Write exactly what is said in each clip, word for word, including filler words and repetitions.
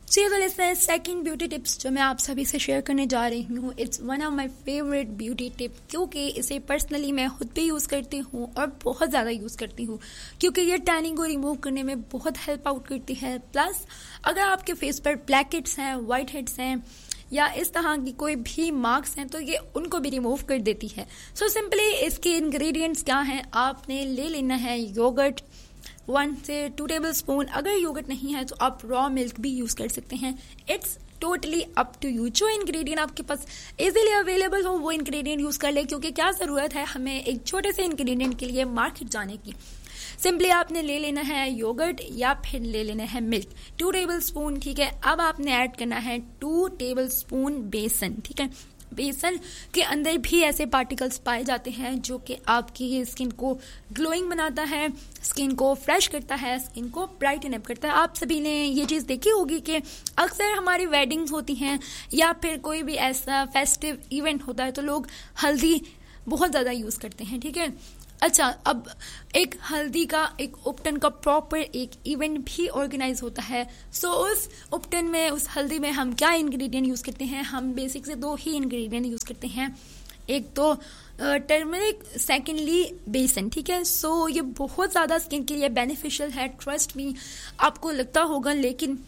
सो ये वाले second beauty tips जो मैं आप सभी से शेयर करने जा रही हूँ, it's one of my favourite beauty tip, क्योंकि इसे पर्सनली मैं खुद भी यूज़ करती हूँ और बहुत ज़्यादा यूज़ करती हूँ, क्योंकि ये टैनिंग को रिमूव करने में बहुत हेल्प आउट करती है। प्लस अगर आपके फेस पर ब्लैक हेड्स हैं, वाइट हेड्स हैं या इस तरह की कोई भी मार्क्स हैं तो ये उनको भी रिमूव कर देती है। सो so, सिंपली इसके इंग्रेडिएंट्स क्या हैं, आपने ले लेना है योगर्ट वन से टू टेबल स्पून। अगर योगर्ट नहीं है तो आप रॉ मिल्क भी यूज़ कर सकते हैं। It's totally up to you. जो इंग्रेडिएंट आपके पास इजीली अवेलेबल हो वो इंग्रेडिएंट यूज़ कर ले, क्योंकि क्या ज़रूरत है हमें एक छोटे से इंग्रेडिएंट के लिए मार्केट जाने की। सिंपली आपने ले लेना है योगर्ट या फिर ले लेना है मिल्क, टू टेबल स्पून, ठीक है। अब आपने ऐड करना है टू टेबल स्पून बेसन, ठीक है। बेसन के अंदर भी ऐसे पार्टिकल्स पाए जाते हैं जो कि आपकी स्किन को ग्लोइंग बनाता है, स्किन को फ्रेश करता है, स्किन को ब्राइटन अप करता है। आप सभी ने ये चीज़ देखी होगी कि अक्सर हमारी वेडिंग्स होती हैं या फिर कोई भी ऐसा फेस्टिव इवेंट होता है तो लोग हल्दी बहुत ज़्यादा यूज़ करते हैं, ठीक है। अच्छा, अब एक हल्दी का एक उपटन का प्रॉपर एक इवेंट भी ऑर्गेनाइज होता है। सो so, उस उपटन में, उस हल्दी में हम क्या इंग्रेडिएंट यूज़ करते हैं? हम बेसिक से दो ही इंग्रेडिएंट यूज़ करते हैं, एक तो टर्मरिक, सेकेंडली बेसन, ठीक है। सो so, ये बहुत ज़्यादा स्किन के लिए बेनिफिशियल है, ट्रस्ट मी। आपको लगता होगा, लेकिन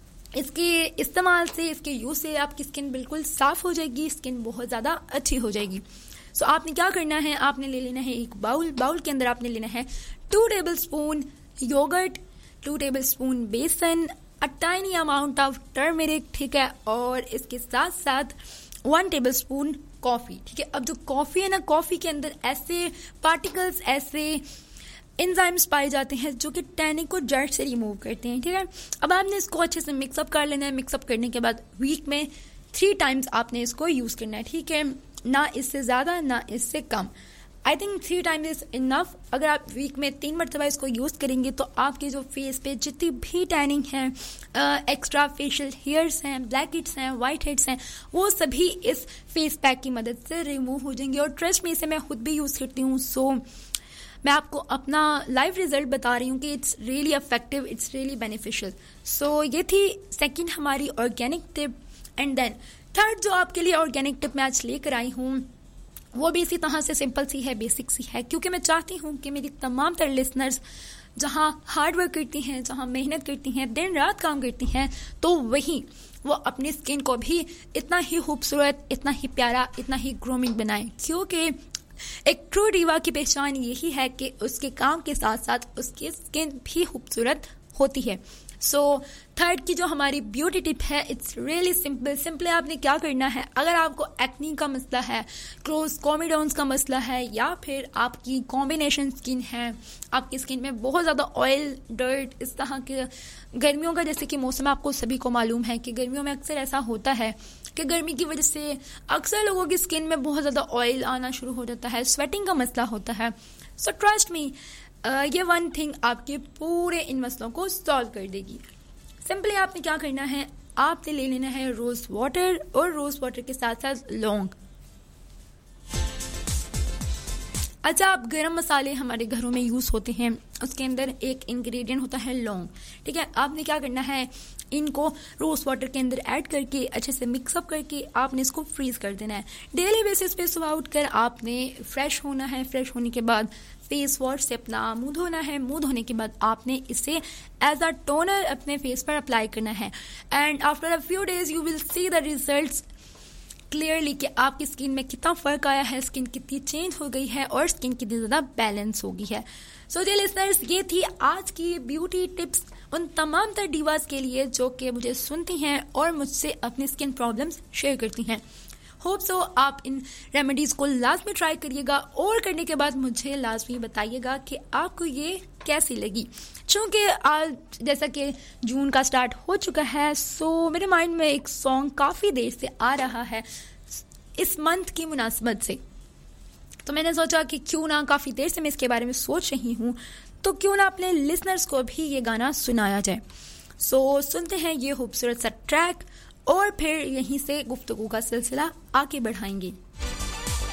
इसके इस्तेमाल से, इसके यूज़ से आपकी स्किन बिल्कुल साफ़ हो जाएगी, स्किन बहुत ज़्यादा अच्छी हो जाएगी। सो so, आपने क्या करना है, आपने ले लेना है एक बाउल। बाउल के अंदर आपने लेना है to table spoon yogurt, to table spoon बेसन, a tiny amount of turmeric, ठीक है, और इसके साथ साथ वन टेबल स्पून कॉफ़ी, ठीक है। अब जो कॉफ़ी है ना, कॉफ़ी के अंदर ऐसे पार्टिकल्स, ऐसे एंजाइम्स पाए जाते हैं जो कि टैनिंग को जड़ से रिमूव करते हैं, ठीक है। अब आपने इसको अच्छे से मिक्सअप कर लेना है। मिक्सअप करने के बाद वीक में थ्री टाइम्स आपने इसको यूज़ करना है, ठीक है। ना इससे ज़्यादा ना इससे कम। I think three times is enough. अगर आप वीक में तीन मरतबा इसको यूज़ करेंगे तो आपके जो फेस पे जितनी भी टैनिंग है, एक्स्ट्रा फेशियल हेयर्स हैं, ब्लैक हेड्स हैं, वाइट हेड्स हैं, वो सभी इस फेस पैक की मदद से रिमूव हो जाएंगे। और ट्रस्ट में इसे मैं खुद भी यूज़ करती हूँ। सो so, मैं आपको अपना लाइव रिजल्ट बता रही हूँ कि it's really effective, it's really beneficial. सो ये थी सेकेंड हमारी organic tip. And then third जो आपके लिए ऑर्गेनिक टिप मैं आज लेकर आई हूँ वो भी इसी तरह से सिंपल सी है, बेसिक सी है, क्योंकि मैं चाहती हूँ कि मेरी तमाम तर लिसनर्स जहाँ हार्ड वर्क करती हैं, जहाँ मेहनत करती हैं, दिन रात काम करती हैं, तो वहीं वो अपनी स्किन को भी इतना ही खूबसूरत, इतना ही प्यारा, इतना ही ग्रूमिंग बनाएं। क्योंकि एक ट्रू डीवा की पहचान यही है कि उसके काम के साथ साथ उसकी स्किन भी खूबसूरत होती है। सो so, थर्ड की जो हमारी ब्यूटी टिप है, इट्स रियली सिंपल। सिंपली आपने क्या करना है, अगर आपको एक्नी का मसला है, क्लोज कॉमिडोन्स का मसला है, या फिर आपकी कॉम्बिनेशन स्किन है, आपकी स्किन में बहुत ज़्यादा ऑयल, डर्ट, इस तरह के गर्मियों का जैसे कि मौसम आपको सभी को मालूम है कि गर्मियों में अक्सर ऐसा होता है कि गर्मी की वजह से अक्सर लोगों की स्किन में बहुत ज़्यादा ऑयल आना शुरू हो जाता है, स्वेटिंग का मसला होता है। सो ट्रस्ट मी, Uh, ये वन थिंग आपके पूरे इन मसलों को सॉल्व कर देगी। सिंपली आपने क्या करना है, आपने ले लेना है रोज वाटर, और रोज वाटर के साथ साथ लौंग। अच्छा, आप गरम मसाले हमारे घरों में यूज़ होते हैं, उसके अंदर एक इंग्रेडिएंट होता है लौंग, ठीक है। आपने क्या करना है, इनको रोज वाटर के अंदर ऐड करके अच्छे से मिक्सअप करके आपने इसको फ्रीज कर देना है। डेली बेसिस पे सुबह उठकर आपने फ्रेश होना है। फ्रेश होने के बाद फेस वॉश से अपना मुंह धोना है। मुंह धोने के बाद आपने इसे एज अ टोनर अपने फेस पर अप्लाई करना है। And after a few days you will see the results clearly कि आपकी स्किन में कितना फर्क आया है, स्किन कितनी चेंज हो गई है और स्किन कितनी ज़्यादा बैलेंस हो गई है। सो डियर लिसनर्स, ये थी आज की ब्यूटी टिप्स उन तमाम तर डिवास के लिए जो कि मुझे सुनती हैं और मुझसे अपनी स्किन प्रॉब्लम्स शेयर करती हैं। होप सो आप इन रेमेडीज़ को लाजमी ट्राई करिएगा और करने के बाद मुझे लाजमी बताइएगा कि आपको ये कैसी लगी। चूँकि आज जैसा कि जून का स्टार्ट हो चुका है, सो मेरे माइंड में एक सॉन्ग काफ़ी देर से आ रहा है इस मंथ की मुनासबत से, तो मैंने सोचा कि क्यों ना, काफ़ी देर से मैं इसके बारे में सोच रही हूँ, तो क्यों ना अपने लिसनर्स को भी ये गाना सुनाया जाए। सो सुनते हैं ये खूबसूरत सा ट्रैक और फिर यहीं से गुफ्तगू का सिलसिला आगे बढ़ाएंगे।